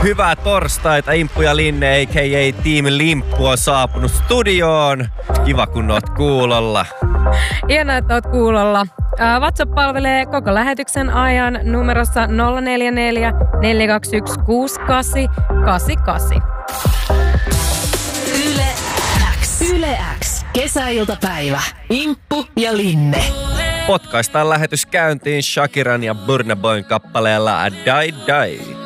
Hyvää torstaita, Imppu ja Linne, a.k.a. Team Limppu on saapunut studioon. Kiva, kun oot kuulolla. Hienoa, että oot kuulolla. WhatsApp palvelee koko lähetyksen ajan numerossa 044 421 6888. Yle X. Yle X. Kesäiltapäivä. Imppu ja Linne. Potkaistaan lähetys käyntiin Shakiran ja Burna Boyn kappaleella Die Die.